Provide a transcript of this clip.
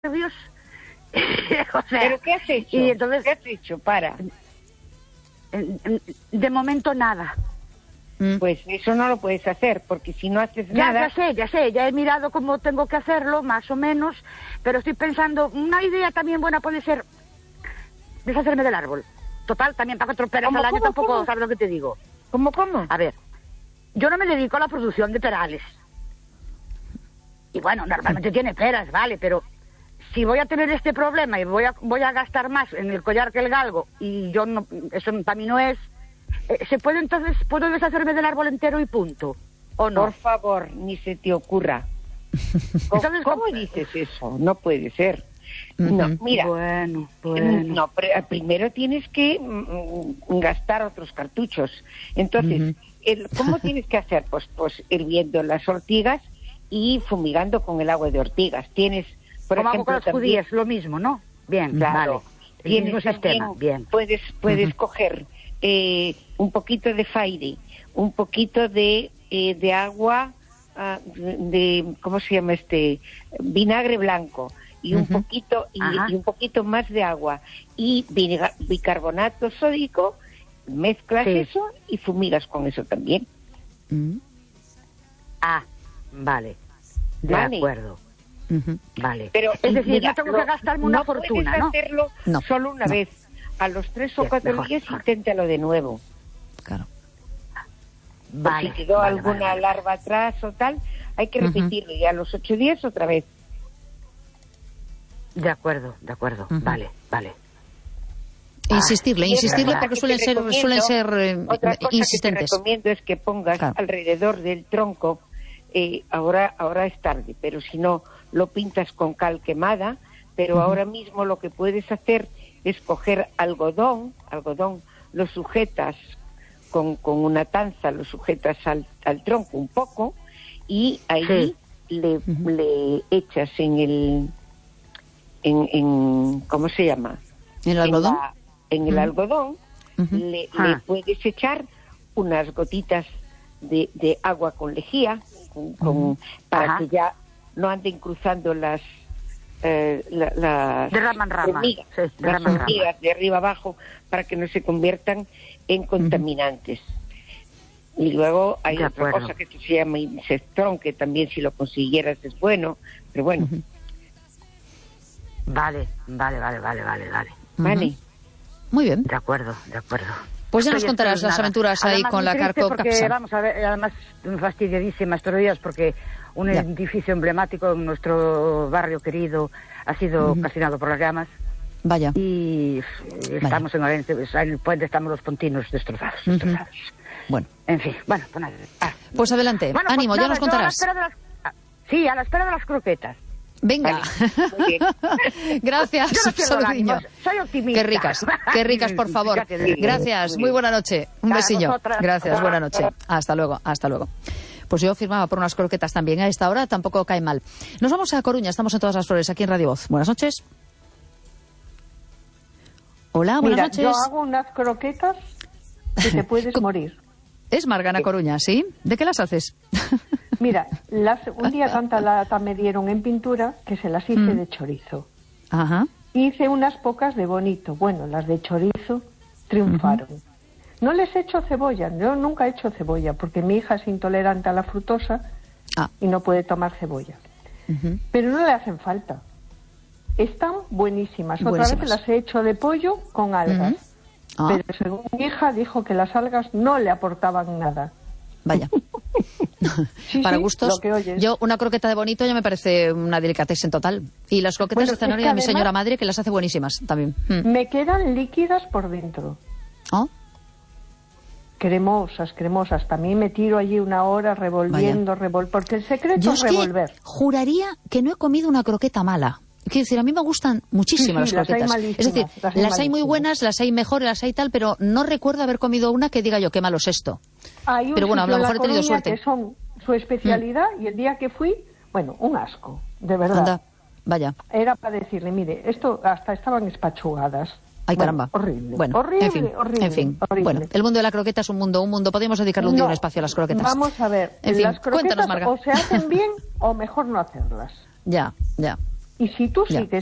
nervios. O sea, ¿pero qué has hecho? Y entonces, ¿Qué has hecho? Para. De momento nada. Pues eso no lo puedes hacer, porque si no haces nada... Ya sé, ya he mirado cómo tengo que hacerlo, más o menos, pero estoy pensando, una idea también buena puede ser deshacerme del árbol. Total, también pago 4 peras al año, tampoco sabes lo que te digo. ¿Cómo? A ver, yo no me dedico a la producción de perales. Y bueno, normalmente tiene peras, vale, pero si voy a tener este problema y voy a gastar más en el collar que el galgo, y yo no, eso para mí no es... ¿Se puede entonces, puedo deshacerme del árbol entero y punto? ¿O no? Por favor, ni se te ocurra. Entonces, ¿cómo dices eso? No puede ser. No, mira. Bueno. No, primero tienes que gastar otros cartuchos. Entonces, ¿cómo tienes que hacer? Pues hirviendo las ortigas y fumigando con el agua de ortigas. Tienes, por como ejemplo, hago con las judías, lo mismo, ¿no? Bien, claro. Vale. El mismo sistema, bien. Puedes coger un poquito de Fairy, un poquito de agua, de ¿cómo se llama vinagre blanco, y un poquito y un poquito más de agua y bicarbonato sódico, mezclas eso y fumigas con eso también. Vale. De acuerdo. Vale. Pero es decir, mira, no tengo que gastarme una fortuna, ¿no? Puedes hacerlo solo una vez. A los 3 o 4 días inténtalo de nuevo. Claro. Si quedó alguna larva atrás o tal, hay que repetirlo, y a los 8 días otra vez. De acuerdo. Vale. Insistirle porque suelen ser otra cosa insistentes. Que te recomiendo es que pongas alrededor del tronco, ahora es tarde, pero si no, lo pintas con cal quemada, pero ahora mismo lo que puedes hacer es coger algodón, lo sujetas con una tanza, lo sujetas al tronco un poco, y ahí le echas en ¿cómo se llama? ¿En el algodón? En el algodón le puedes echar unas gotitas de agua con lejía, para que ya no anden cruzando las de rama en rama, las hormigas de arriba abajo, para que no se conviertan en contaminantes. Y luego hay otra cosa que se llama insectrón, que también si lo consiguieras es bueno, pero bueno. Vale. Muy bien. De acuerdo. Pues ya nos contarás las aventuras ahí con la carcopcapsa. Vamos a ver, además fastidiadísima estos días, porque un edificio emblemático en nuestro barrio querido ha sido calcinado por las llamas. Vaya. Y estamos en el puente, estamos los pontinos destrozados. Bueno. En fin, bueno, pues nada. Pues adelante, bueno, ánimo, pues ya nos contarás. A la espera de las croquetas. Venga. Vale. Gracias. Soy optimista. Qué ricas, por favor. Gracias, muy buena noche. Un besillo. Gracias, buena noche. Hasta luego. Pues yo firmaba por unas croquetas también a esta hora, tampoco cae mal. Nos vamos a Coruña, estamos en Todas las Flores, aquí en Radio Voz. Buenas noches. Hola, buenas noches. Yo hago unas croquetas que te puedes morir. Es Margana Coruña, ¿sí? ¿De qué las haces? Mira, un día tanta lata me dieron en pintura que se las hice de chorizo. Ajá. Hice unas pocas de bonito. Bueno, las de chorizo triunfaron. No les echo cebolla. Yo nunca he hecho cebolla porque mi hija es intolerante a la fructosa y no puede tomar cebolla. Pero no le hacen falta. Están buenísimas. Otra vez las he hecho de pollo con algas. Pero según mi hija dijo que las algas no le aportaban nada. Vaya. Para gustos, yo una croqueta de bonito ya me parece una delicatessen total. Y las croquetas de zanahoria de mi señora madre, que las hace buenísimas también. Me quedan líquidas por dentro. Cremosas. También me tiro allí una hora revolviendo, porque el secreto es revolver. Juraría que no he comido una croqueta mala. Quiero decir, a mí me gustan muchísimo las croquetas. Es decir, las hay muy buenas, las hay mejores, las hay tal, pero no recuerdo haber comido una que diga yo, qué malo es esto. Pero bueno, a lo mejor he tenido suerte. Que son su especialidad, y el día que fui, bueno, un asco, de verdad. Anda, vaya. Era para decirle, mire, esto hasta estaban espachugadas. Ay, caramba. Horrible. Bueno, horrible, en fin. Horrible. Bueno, el mundo de la croqueta es un mundo. Podemos dedicarle un día un espacio a las croquetas. Vamos a ver, en fin, las croquetas cuéntanos, Marga. o se hacen bien o mejor no hacerlas. Ya. Y si tú sigues